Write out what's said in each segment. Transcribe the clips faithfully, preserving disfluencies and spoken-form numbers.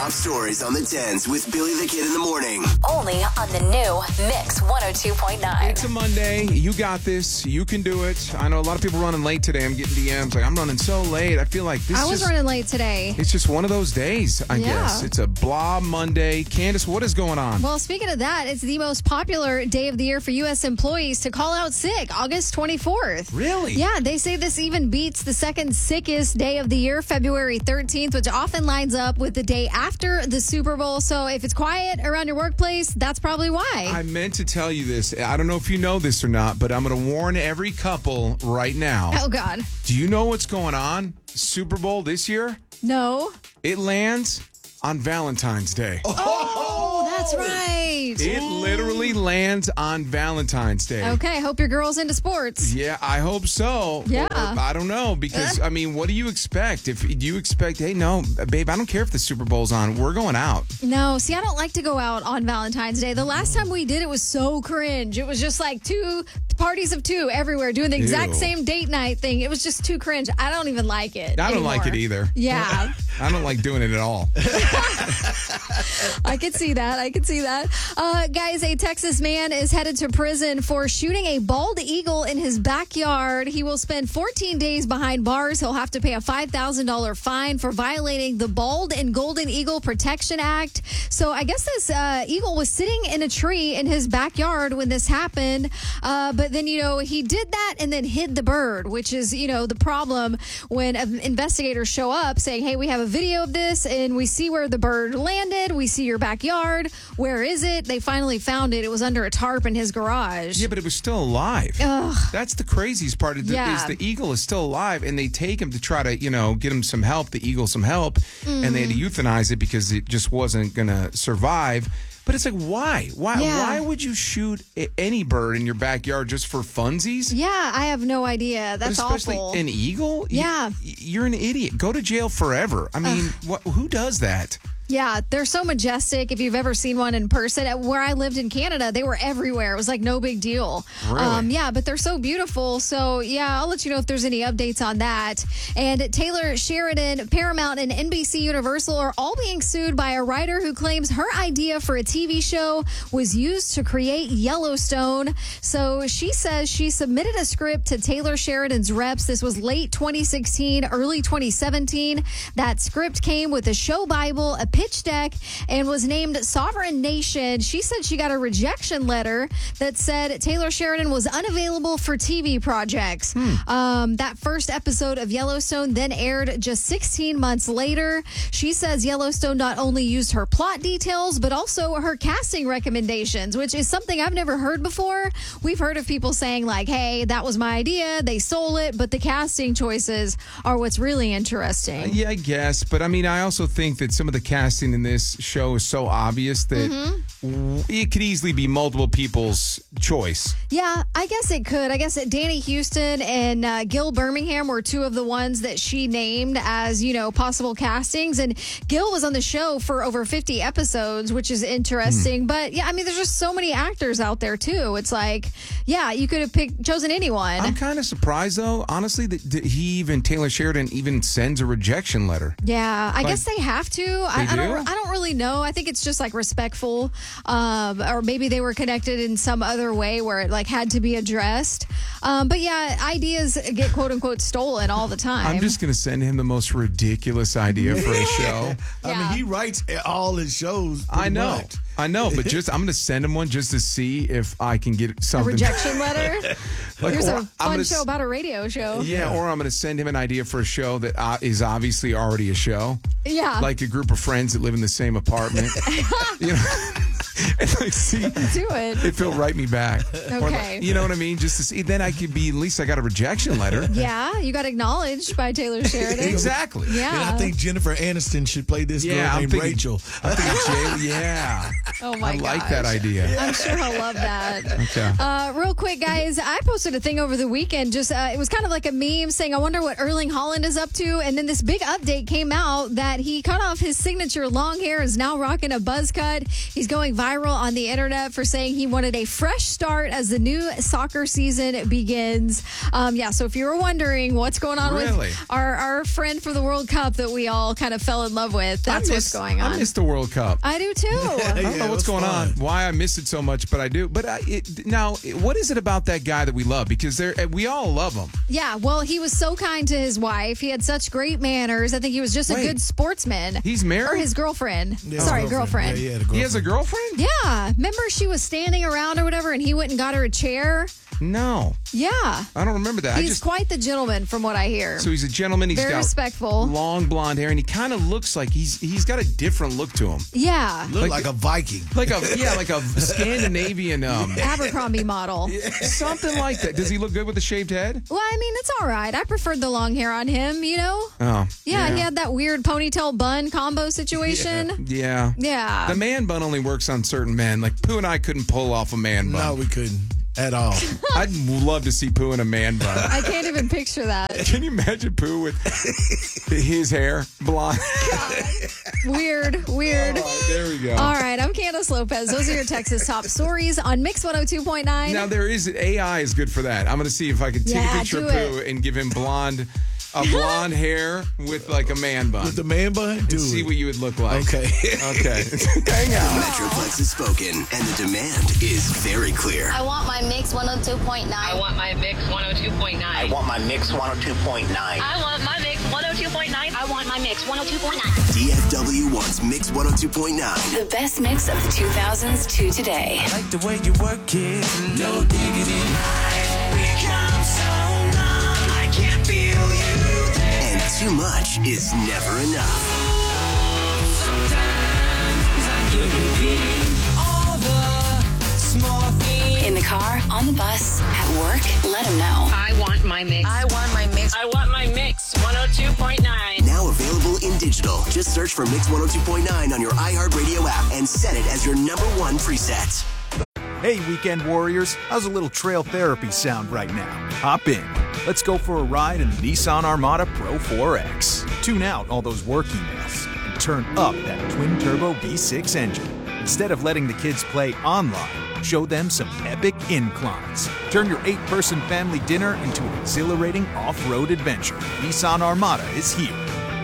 top stories on the tens with Billy the Kid in the morning. Only on the new Mix one oh two point nine. It's a Monday. You got this. You can do it. I know a lot of people running late today. I'm getting D Ms like, I'm running so late. I feel like this I was just, running late today. It's just one of those days, I Yeah. guess. It's a blah Monday. Candace, what is going on? Well, speaking of that, it's the most popular day of the year for U S employees to call out sick, August twenty-fourth. Really? Yeah, they say this even beats the second sickest day of the year, February thirteenth, which often lines up with the day after the Super Bowl. So if it's quiet around your workplace, that's probably why. I meant to tell you this. I don't know if you know this or not, but I'm going to warn every couple right now. Oh, God. Do you know what's going on? Super Bowl this year? No. It lands on Valentine's Day. Oh, that's right. It literally lands on Valentine's Day. Okay, hope your girl's into sports. Yeah, I hope so. Yeah. Or, I don't know, because, I mean, what do you expect? If do you expect, hey, no, babe, I don't care if the Super Bowl's on. We're going out. No, see, I don't like to go out on Valentine's Day. The last time we did it was so cringe. It was just like two parties of two everywhere doing the exact Ew. same date night thing. It was just too cringe. I don't even like it I don't anymore. like it either. Yeah. I don't like doing it at all. I could see that. I could see that. Uh, guys, a Texas man is headed to prison for shooting a bald eagle in his backyard. He will spend fourteen days behind bars. He'll have to pay a five thousand dollars fine for violating the Bald and Golden Eagle Protection Act. So I guess this uh, eagle was sitting in a tree in his backyard when this happened. Uh, but then, you know, he did that and then hid the bird, which is, you know, the problem when investigators show up saying, hey, we have a video of this and we see where the bird landed. We see your backyard. Where is it? They finally found it. It was under a tarp in his garage. Yeah, but it was still alive. Ugh. That's the craziest part of the, Yeah. is the eagle is still alive, and they take him to try to, you know, get him some help, the eagle some help, and they had to euthanize it because it just wasn't going to survive. But it's like, why? Why Yeah. Why would you shoot a- any bird in your backyard just for funsies? Yeah, I have no idea. But That's especially awful. an eagle? You- Yeah. You're an idiot. Go to jail forever. I mean, what, who does that? Yeah, they're so majestic. If you've ever seen one in person, where I lived in Canada, they were everywhere. It was like no big deal. Really? Um, yeah, but they're so beautiful. So, yeah, I'll let you know if there's any updates on that. And Taylor Sheridan, Paramount, and N B C Universal are all being sued by a writer who claims her idea for a T V show was used to create Yellowstone. So she says she submitted a script to Taylor Sheridan's reps. This was late twenty sixteen, early twenty seventeen. That script came with a show Bible, a pitch deck, and was named Sovereign Nation. She said she got a rejection letter that said Taylor Sheridan was unavailable for T V projects. Hmm. Um, that first episode of Yellowstone then aired just sixteen months later. She says Yellowstone not only used her plot details, but also her casting recommendations, which is something I've never heard before. We've heard of people saying like, hey, that was my idea, they stole it, but the casting choices are what's really interesting. Yeah, I guess. But I mean, I also think that some of the casting in this show is so obvious that Mm-hmm. it could easily be multiple people's choice. Yeah, I guess it could. I guess that Danny Houston and uh, Gil Birmingham were two of the ones that she named as, you know, possible castings. And Gil was on the show for over fifty episodes, which is interesting. Hmm. But yeah, I mean, there's just so many actors out there, too. It's like, yeah, you could have picked chosen anyone. I'm kind of surprised, though, honestly, that, that he even, Taylor Sheridan, even sends a rejection letter. Yeah, I Like- guess they have to. I, They I don't. do? I don't really know. I think it's just like respectful, um, or maybe they were connected in some other way where it like had to be addressed. Um, but yeah, ideas get quote unquote stolen all the time. I'm just going to send him the most ridiculous idea for a show. I Yeah. mean, he writes all his shows. I pretty know. much. I know, but just I'm going to send him one just to see if I can get a something. rejection letter. Like, Here's or a I'm fun gonna show s- about a radio show. Yeah, or I'm going to send him an idea for a show that uh, is obviously already a show. Yeah. Like a group of friends that live in the same apartment. you know, and like, see, Do it. if he'll write me back. Or like, Okay. you know what I mean? Just to see, then I could be, at least I got a rejection letter. Yeah, you got acknowledged by Taylor Sheridan. Exactly. Yeah. And I think Jennifer Aniston should play this girl Yeah, I'm named thinking- Rachel. I think Jay, yeah. Oh my I like gosh. that idea. I'm sure he'll love that. Okay. Uh, real quick, guys, I posted a thing over the weekend. Just uh, it was kind of like a meme saying, "I wonder what Erling Haaland is up to." And then this big update came out that he cut off his signature long hair, is now rocking a buzz cut. He's going viral viral on the internet for saying he wanted a fresh start as the new soccer season begins. Um, yeah, so if you were wondering what's going on Really? with our, our friend for the World Cup that we all kind of fell in love with, that's I what's miss- going on. I missed the World Cup. I do too. I don't Yeah, know it what's was going fun. on, why I missed it so much, but I do. But I, it, now, what is it about that guy that we love? Because they're, we all love him. Yeah, well, he was so kind to his wife. He had such great manners. I think he was just Wait. a good sportsman. He's married? Or his girlfriend. Yeah, Sorry, girlfriend. Yeah, yeah, the He has a girlfriend. girlfriend? Yeah. Remember she was standing around or whatever and he went and got her a chair? No, Yeah. I don't remember that. I He's just quite the gentleman from what I hear. so he's a gentleman. He's Very got respectful. long blonde hair, and he kind of looks like he's he's got a different look to him, Yeah. Look Like- like, a Viking. like a yeah, like a Scandinavian um, Abercrombie model. something like that. Does he look good with a shaved head? Well, I mean, it's all right. I preferred the long hair on him, you know? Oh, Yeah, he had that weird ponytail bun combo situation. yeah. Yeah. The man bun only works on certain men. Like Pooh and I couldn't pull off a man bun. No, we couldn't at all. I'd love to see Pooh in a man bun. I can't even picture that. Can you imagine Pooh with his hair blonde? Weird, weird. There we go. All right, I'm Candace Lopez. Those are your Texas top stories on Mix one oh two point nine. Now there is A I is good for that. I'm going to see if I can take Yeah, a picture do of Pooh and give him blonde, a blonde hair with like a man bun. With the man bun? and Dude. see what you would look like. Okay. Okay. Hang out. Metroplex has spoken, and the demand is very clear. I want my Mix one oh two point nine. I want my Mix one oh two point nine. I want my Mix one oh two point nine. I want my Mix one oh two point nine. I want my Mix one oh two point nine. D F W wants Mix one oh two point nine. The best mix of the two thousands to today. Like the way you work it, no diggity. Become so numb, I can't feel you there. And too much is never enough. Sometimes I give you all the small things. In the car, on the bus, at work, let them know. I want my Mix. I want my Mix. I want my Mix one oh two point nine. Now available in digital. Just search for Mix one oh two point nine on your iHeartRadio app and set it as your number one preset. Hey, weekend warriors, how's a little trail therapy sound right now? Hop in. Let's go for a ride in the Nissan Armada Pro four X. Tune out all those work emails and turn up that twin-turbo V six engine. Instead of letting the kids play online, show them some epic inclines. Turn your eight-person family dinner into an exhilarating off-road adventure. Nissan Armada is here.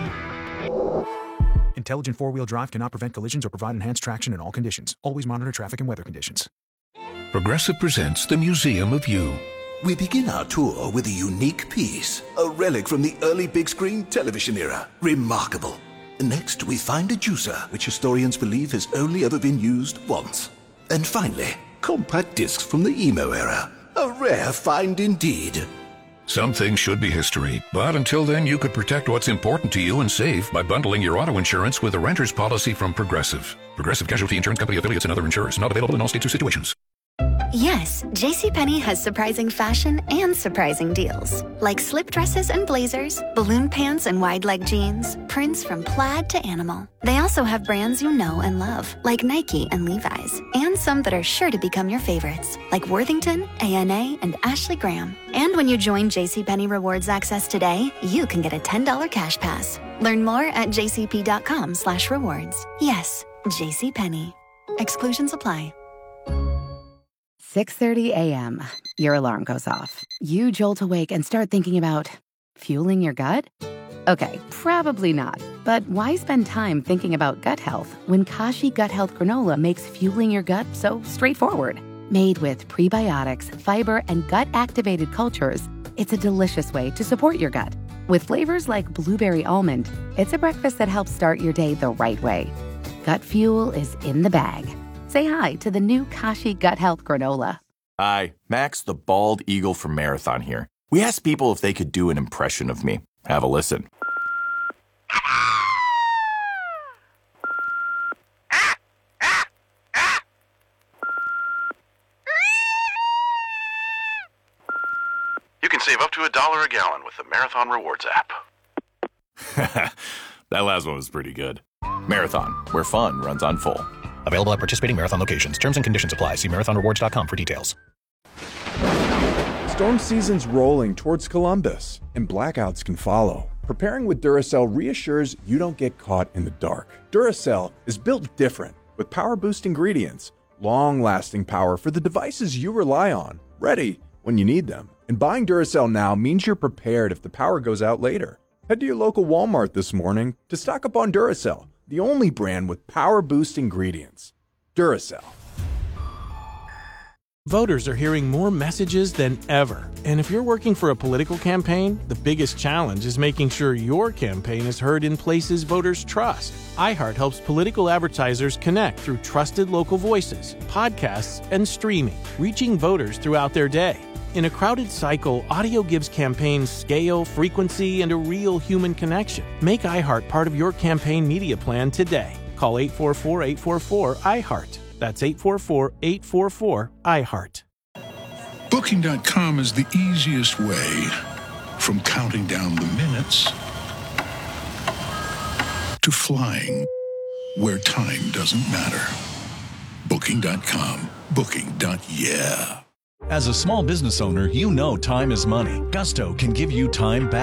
Intelligent four-wheel drive cannot prevent collisions or provide enhanced traction in all conditions. Always monitor traffic and weather conditions. Progressive presents the Museum of You. We begin our tour with a unique piece, a relic from the early big screen television era. Remarkable. Next, we find a juicer, which historians believe has only ever been used once. And finally, compact discs from the emo era. A rare find indeed. Some things should be history, but until then, you could protect what's important to you and save by bundling your auto insurance with a renter's policy from Progressive. Progressive Casualty Insurance Company affiliates and other insurers. Not available in all states or situations. Yes, JCPenney has surprising fashion and surprising deals. Like slip dresses and blazers, balloon pants and wide leg jeans, prints from plaid to animal. They also have brands you know and love, like Nike and Levi's, and some that are sure to become your favorites, like Worthington, A N A, and Ashley Graham. And when you join JCPenney Rewards Access today, you can get a ten dollars cash pass. Learn more at jcp.com slash rewards. Yes, JCPenney. Exclusions apply. six thirty a.m. Your alarm goes off. You jolt awake and start thinking about fueling your gut? Okay, probably not. But why spend time thinking about gut health when Kashi Gut Health Granola makes fueling your gut so straightforward? Made with prebiotics, fiber, and gut-activated cultures, it's a delicious way to support your gut. With flavors like blueberry almond, it's a breakfast that helps start your day the right way. Gut fuel is in the bag. Say hi to the new Kashi Gut Health Granola. Hi, Max the Bald Eagle from Marathon here. We asked people if they could do an impression of me. Have a listen. You can save up to a dollar a gallon with the Marathon Rewards app. That last one was pretty good. Marathon, where fun runs on full. Available at participating Marathon locations. Terms and conditions apply. See marathon rewards dot com for details. Storm season's rolling towards Columbus, and blackouts can follow. Preparing with Duracell reassures you don't get caught in the dark. Duracell is built different. with Power Boost ingredients. Long-lasting power for the devices you rely on. Ready when you need them. And buying Duracell now means you're prepared if the power goes out later. Head to your local Walmart this morning to stock up on Duracell, the only brand with Power Boost ingredients. Duracell. Voters are hearing more messages than ever. And if you're working for a political campaign, the biggest challenge is making sure your campaign is heard in places voters trust. iHeart helps political advertisers connect through trusted local voices, podcasts, and streaming, reaching voters throughout their day. In a crowded cycle, audio gives campaigns scale, frequency, and a real human connection. Make iHeart part of your campaign media plan today. Call eight four four, eight four four, iHeart. That's eight four four, eight four four, iHeart. Booking dot com is the easiest way from counting down the minutes to flying where time doesn't matter. Booking dot com. Booking. Yeah. As a small business owner, you know time is money. Gusto can give you time back.